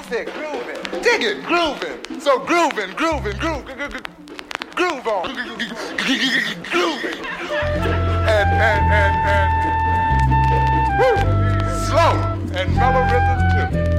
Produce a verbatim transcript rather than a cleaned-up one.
said grooving. Dig it, grooving. So grooving, grooving, groove, groove on. Grooving. And, and, and, and, woo, slow and mellow rhythms too.